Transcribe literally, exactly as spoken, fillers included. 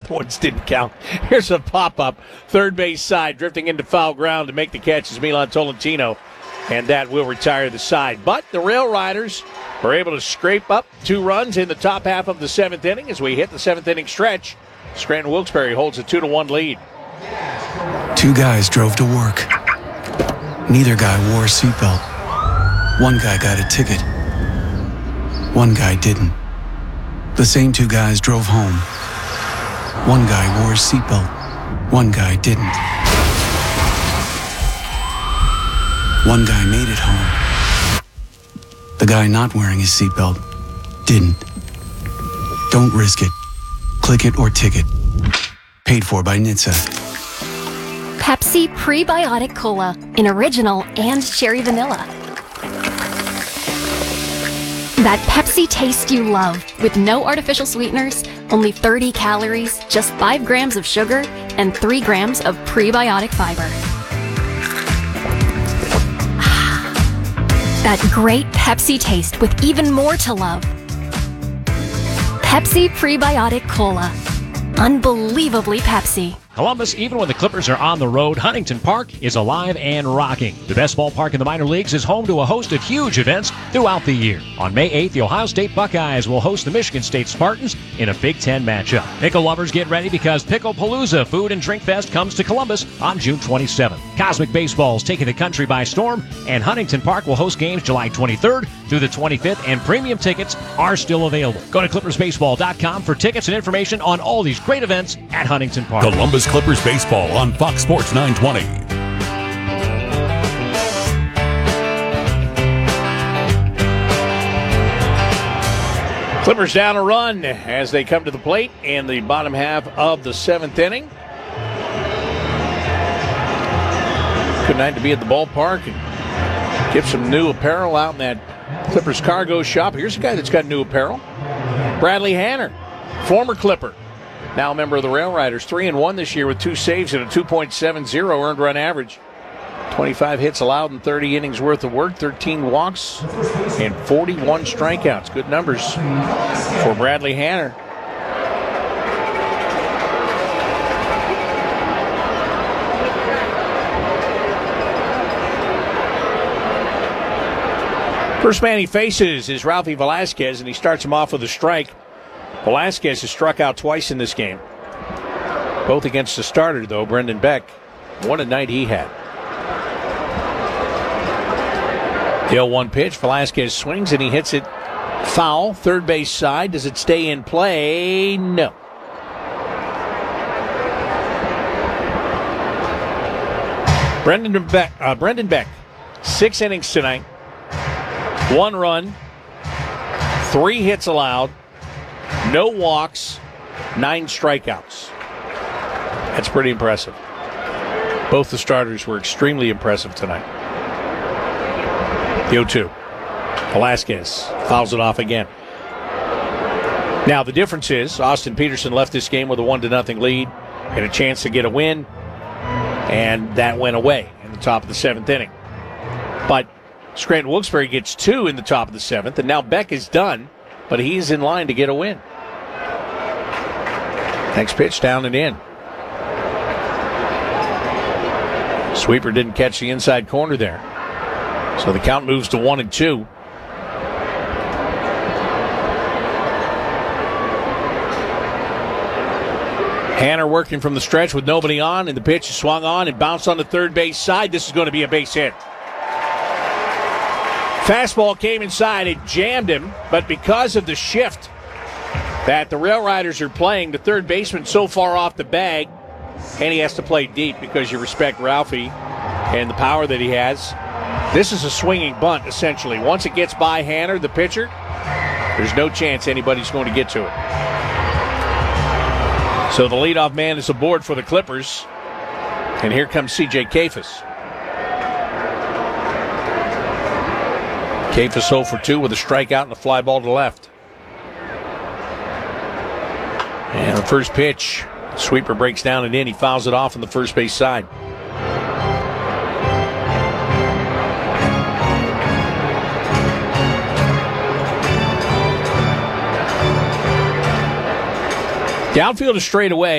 points didn't count. Here's a pop-up. Third base side, drifting into foul ground to make the catch is Milan Tolentino. And that will retire the side. But the Rail Riders were able to scrape up two runs in the top half of the seventh inning as we hit the seventh inning stretch. Scranton Wilkes-Barre holds a two to one lead. Two guys drove to work. Neither guy wore a seatbelt. One guy got a ticket. One guy didn't. The same two guys drove home. One guy wore a seatbelt. One guy didn't. One guy made it home. The guy not wearing his seatbelt didn't. Don't risk it. Click it or ticket. Paid for by N H T S A. Pepsi Prebiotic Cola in original and cherry vanilla. That Pepsi taste you love with no artificial sweeteners, only thirty calories, just five grams of sugar, and three grams of prebiotic fiber. That great Pepsi taste with even more to love. Pepsi Prebiotic Cola. Unbelievably Pepsi. Columbus, even when the Clippers are on the road, Huntington Park is alive and rocking. The best ballpark in the minor leagues is home to a host of huge events throughout the year. On May eighth, the Ohio State Buckeyes will host the Michigan State Spartans in a Big Ten matchup. Pickle lovers, get ready because Pickle Palooza Food and Drink Fest comes to Columbus on June twenty-seventh. Cosmic Baseball's taking the country by storm, and Huntington Park will host games July twenty-third through the twenty-fifth, and premium tickets are still available. Go to clippers baseball dot com for tickets and information on all these great events at Huntington Park. Columbus Clippers Baseball on Fox Sports nine twenty. Clippers down a run as they come to the plate in the bottom half of the seventh inning. Good night to be at the ballpark and get some new apparel out in that Clippers cargo shop. Here's a guy that's got new apparel. Bradley Hanner, former Clipper. Now a member of the Rail Riders, three and one this year with two saves and a two point seven oh earned run average. twenty-five hits allowed in thirty innings worth of work, thirteen walks, and forty-one strikeouts. Good numbers for Bradley Hanner. First man he faces is Ralphie Velasquez, and he starts him off with a strike. Velasquez has struck out twice in this game. Both against the starter, though, Brendan Beck. What a night he had. The oh one pitch. Velasquez swings and he hits it foul. Third base side. Does it stay in play? No. Brendan Beck, uh, Brendan Beck, six innings tonight. One run. Three hits allowed. No walks, nine strikeouts. That's pretty impressive. Both the starters were extremely impressive tonight. The oh two. Velasquez fouls it off again. Now, the difference is Austin Peterson left this game with a one to nothing lead and a chance to get a win, and that went away in the top of the seventh inning. But Scranton Wilkes-Barre gets two in the top of the seventh, and now Beck is done, but he's in line to get a win. Next pitch down and in. Sweeper didn't catch the inside corner there. So the count moves to one and two. Hanner working from the stretch with nobody on, and the pitch is swung on and bounced on the third base side. This is going to be a base hit. Fastball came inside, it jammed him, but because of the shift that the Rail Riders are playing, the third baseman so far off the bag, and he has to play deep because you respect Ralphie and the power that he has. This is a swinging bunt, essentially. Once it gets by Hanner, the pitcher, there's no chance anybody's going to get to it. So the leadoff man is aboard for the Clippers, and here comes C J Kayfus. Kayfus oh for two with a strikeout and a fly ball to left. And the first pitch, sweeper breaks down and in. He fouls it off on the first base side. The outfield is straight away.